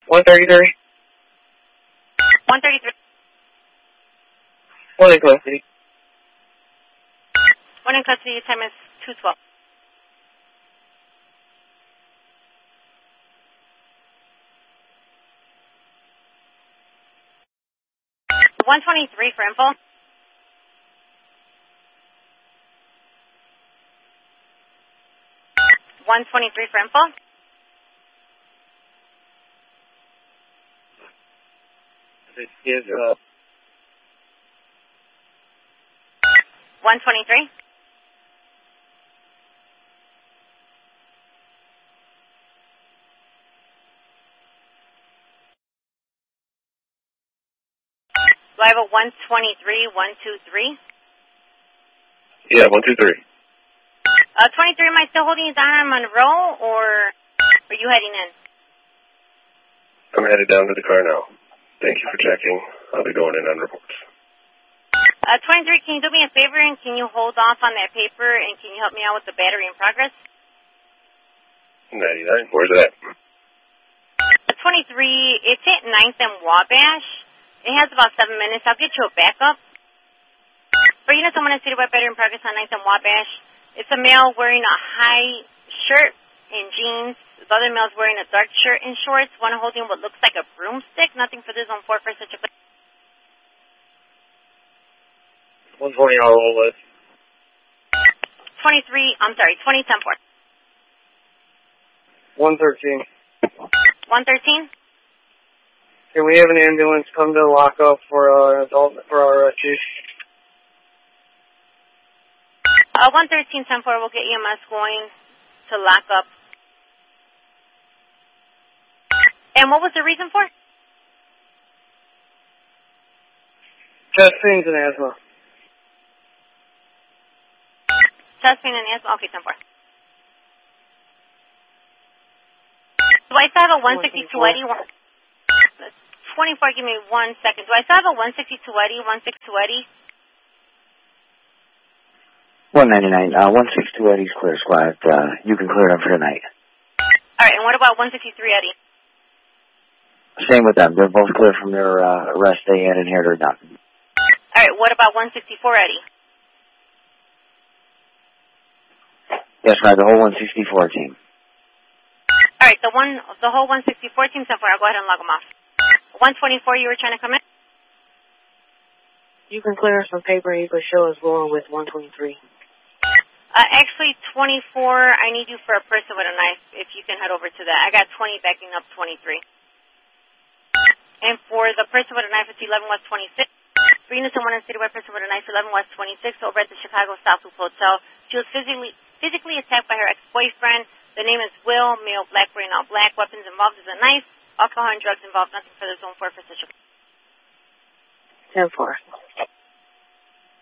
133. 133. One in custody. One in custody, time is 2:12. 123 for info. 123 for info. This is 123. Do I have a 123, 123? Yeah, 123. 23, am I still holding you down on Monroe, or are you heading in? I'm headed down to the car now. Thank you for checking. I'll be going in on reports. 23, can you do me a favor and can you hold off on that paper and can you help me out with the battery in progress? 99. Where's that? 23, it's at 9th and Wabash. It has about 7 minutes. I'll get you a backup. For units, someone in citywide battery in progress on 9th and Wabash. It's a male wearing a high shirt and jeans. The other male's wearing a dark shirt and shorts. One holding what looks like a broomstick. Nothing for this on 4 for such a place. 120 all over. 23, I'm sorry, 2010 4. 113. 113? Can we have an ambulance come to lock up for our chief? 113 10 4 will get EMS going to lock up. And what was the reason for? Chest pains and asthma. Chest pain and asthma. Okay, 10 4. Do I still have a 162 Eddie? 24, give me 1 second. Do I still have a 162 Eddie? 162 Eddie? 199, 162 Eddie's clear, squad. You can clear them for tonight. Alright, and what about 163 Eddie? Same with them. They're both clear from their arrest they had in here. They're done. Alright, what about 164 Eddie? Yes, sir, the whole 164 team. Alright, the whole 164 team so far. I'll go ahead and log them off. 124, you were trying to come in? You can clear some paper and you can show us going with 123. Actually, 24, I need you for a person with a knife, if you can head over to that. I got 20 backing up 23. And for the person with a knife, it's 11 West 26. For units and one in citywide person with a knife, 11 West 26, over at the Chicago South Loop Hotel. She was physically attacked by her ex-boyfriend. The name is Will, male, black, wearing all black. Weapons involved is a knife. Alcohol and drugs involved. Nothing for the zone 4 for such a... 10-4.